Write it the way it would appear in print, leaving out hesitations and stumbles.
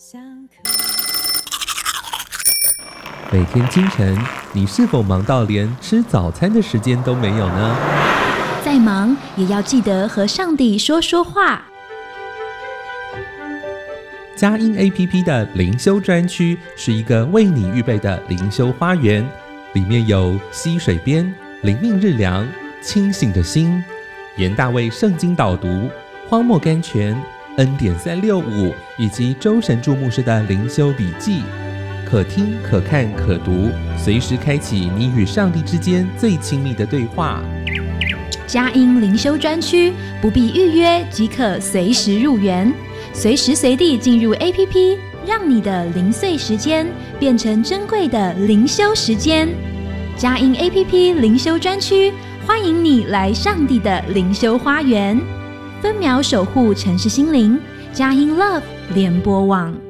每天清晨，你是否忙到连吃早餐的时间都没有呢？ 再忙也要记得和上帝说说话。 佳音 APP 的灵修专区是一个为你预备的灵修花园，里面有溪水边、灵命日粮、清醒的心、严大卫圣经导读、荒漠甘泉、恩典365以及周神助牧师的灵修笔记，可听可看可读，随时开启你与上帝之间最亲密的对话。 佳音灵修专区不必预约即可随时入园，随时随地进入 APP， 让你的零碎时间变成珍贵的灵修时间。佳音 APP 灵修专区欢迎你来上帝的灵修花园，分秒守护城市心灵。佳音 Love 联播网。